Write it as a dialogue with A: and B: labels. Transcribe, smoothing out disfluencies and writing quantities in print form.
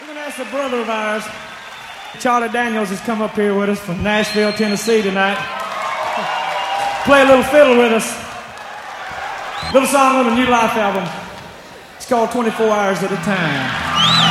A: We're going to ask a brother of ours, Charlie Daniels, has come up here with us from Nashville, Tennessee tonight. Play a little fiddle with us. Little song on the New Life album. It's called 24 Hours at a Time.